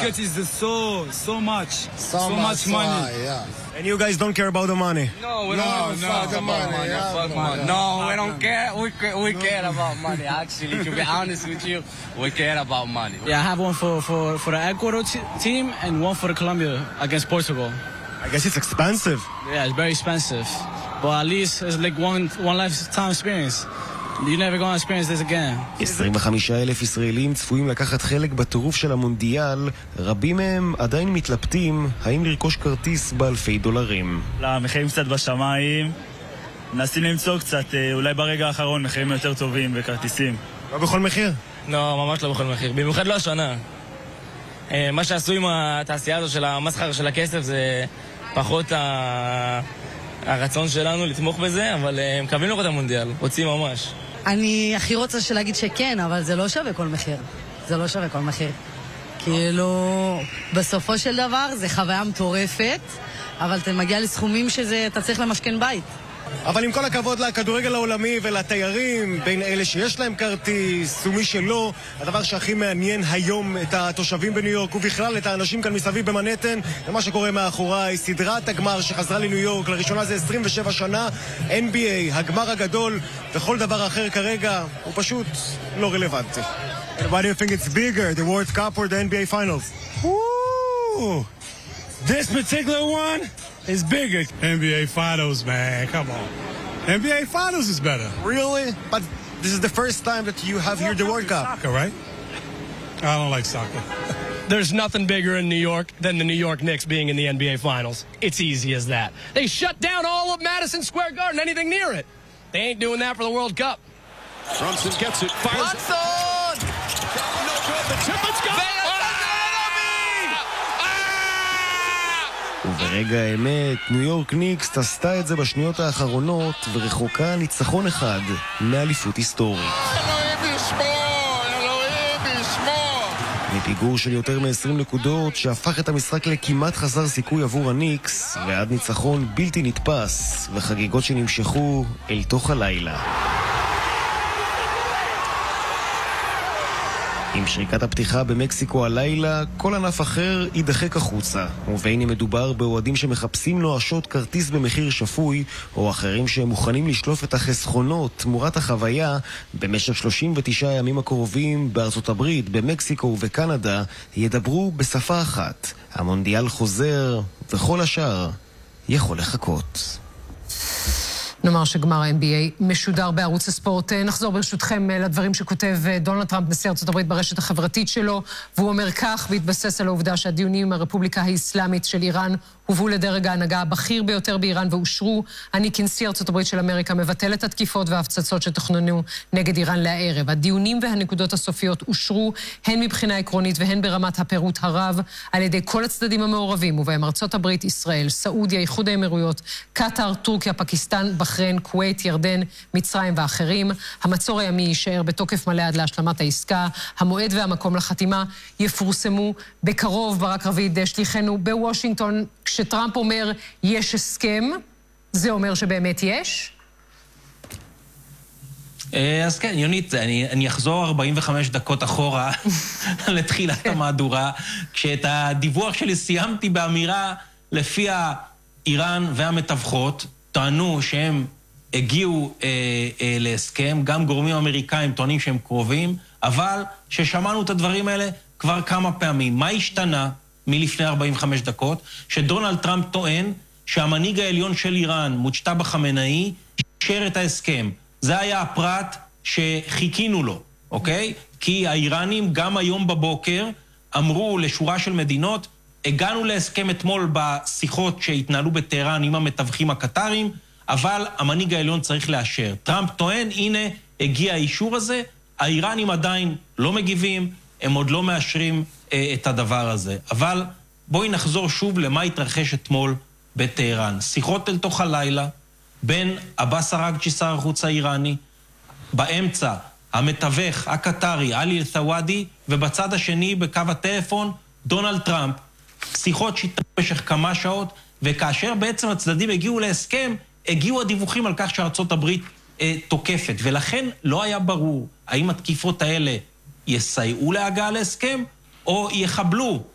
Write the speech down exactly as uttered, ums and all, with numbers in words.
ticket is so so much, so, so much money. High, yeah. And you guys don't care about the money? No, we No, don't no, fuck no, about no, money. yeah, Fuck no, money. no. No, we don't care. We ca- we care about money. Actually, to be honest with you, we care about money. Yeah, I have one for for for the Ecuador t- team and one for the Colombia against Portugal. I guess it's expensive. Yeah, it's very expensive, but at least it's like one one lifetime experience. You're never gonna experience this again. עשרים וחמישה אלף ישראלים צפויים לקחת חלק בטירוף של המונדיאל. רבים מהם עדיין מתלבטים האם לרכוש כרטיס באלפי דולרים. לא, מחירים קצת בשמיים. מנסים למצוא קצת, אולי ברגע האחרון, מחירים יותר טובים וכרטיסים. לא בכל מחיר? לא, ממש לא בכל מחיר. במיוחד לא השנה. מה שעשו עם התעשייה הזו של המסחר של הכסף זה פחות ה... הרצון שלנו לתמוך בזה, אבל הם מקווים לראות המונדיאל, רוצים ממש. אני הכי רוצה להגיד שכן, אבל זה לא שווה כל מחיר. זה לא שווה כל מחיר. כאילו, בסופו של דבר זה חוויה מטורפת, אבל אתה מגיע לסכומים שאתה צריך למשכן בית. אבל עם כל הכבוד לכדורגל העולמי ולתיירים, בין אלה שיש להם כרטיס ומי שלא, הדבר שהכי מעניין היום את התושבים בניו יורק ובכלל את האנשים כאן מסביב במנהטן, ומה שקורה מאחוריי, סדרת הגמר שחזרה לניו יורק, לראשונה זה עשרים ושבע שנה, אן בי איי, הגמר הגדול, וכל דבר אחר כרגע הוא פשוט לא רלוונטי. And why do you think it's bigger, the World Cup or the אן בי איי Finals? Woo! This particular one is bigger. N B A Finals, man, come on. N B A Finals is better. Really? But this is the first time that you have here the World Cup. Soccer, right? I don't like soccer. There's nothing bigger in New York than the New York Knicks being in the N B A Finals. It's easy as that. They shut down all of Madison Square Garden, anything near it. They ain't doing that for the World Cup. Brunson gets it, fires Watson! No good, the tip is gone! וברגע האמת, ניו יורק ניקס עשתה את זה בשניות האחרונות ורחוקה ניצחון אחד מאליפות היסטורית. אלוהים ישמור! אלוהים ישמור! מפיגור של יותר מ-עשרים נקודות שהפך את המשחק לכמעט חסר סיכוי עבור הניקס ועד ניצחון בלתי נתפס וחגיגות שנמשכו אל תוך הלילה. עם שריקת הפתיחה במקסיקו הלילה, כל ענף אחר יידחק החוצה. ובין אם מדובר באוהדים שמחפשים נואשות כרטיס במחיר שפוי, או אחרים שהם מוכנים לשלוף את החסכונות תמורת החוויה, במשך שלושים ותשעה ימים הקרובים בארצות הברית, במקסיקו ובקנדה, ידברו בשפה אחת. המונדיאל חוזר, וכל השאר יכול לחכות. נאמר שגמר ה-אן בי איי משודר בערוץ הספורט. נחזור ברשותכם לדברים שכותב דונלד טראמפ, נשיא ארצות הברית, ברשת החברתית שלו, והוא אומר כך, בהתבסס על העובדה שהדיונים עם הרפובליקה האסלאמית של איראן הובאו לדרג ההנהגה הבכיר ביותר באיראן ואושרו, אני כנשיא ארצות הברית של אמריקה מבטל את התקיפות וההפצצות שתוכננו נגד איראן לערב. הדיונים והנקודות הסופיות אושרו הן מבחינה עקרונית והן ברמת הפירוט הרב על ידי כל הצדדים המעורבים, ובהם ארצות הברית, ישראל, סעודיה, איחוד האמירויות, קטר, טורקיה, פקיסטן, בחריין, כווית, ירדן, מצרים ואחרים. המצור הימי יישאר בתוקף מלא עד להשלמת העסקה. המועד והמקום לחתימה יפורסמו בקרוב. ברק רביד, שליחנו בוושינגטון, כשטראמפ אומר יש הסכם, זה אומר שבאמת יש? אז כן, יונית, אני, אני אחזור ארבעים וחמש דקות אחורה לתחילת המהדורה, כשאת הדיווח שלי סיימתי באמירה לפיה איראן והמתווכות טענו שהם הגיעו אה, אה, להסכם, גם גורמים אמריקאים טוענים שהם קרובים, אבל ששמענו את הדברים האלה כבר כמה פעמים. מה השתנה מלפני ארבעים וחמש דקות? שדונלד טראמפ טוען שהמנהיג העליון של איראן, מוג'טבא חמינאי, אישר את ההסכם. זה היה הפרט שחיכינו לו, אוקיי? כי האיראנים גם היום בבוקר אמרו לשורה של מדינות, הגענו להסכם אתמול בשיחות שהתנהלו בטהרן עם המתווכים הקטרים, אבל המנהיג העליון צריך לאשר. טראמפ טוען, הנה, הגיע האישור הזה, האיראנים עדיין לא מגיבים, הם עוד לא מאשרים אה, את הדבר הזה. אבל בואי נחזור שוב למה התרחש אתמול בטהרן. שיחות אל תוך הלילה, בין עבאס ארג'י, שר החוץ האיראני, באמצע המתווך הקטרי, עלי אל-ת'וואדי, ובצד השני בקו הטלפון, דונלד טראמפ. שיחות שהתנהלו במשך כמה שעות, וכאשר בעצם הצדדים הגיעו להסכם, הגיעו הדיווחים על כך שארצות הברית אה, תוקפת, ולכן לא היה ברור האם התקיפות האלה יסייעו להגעה להסכם, או יחבלו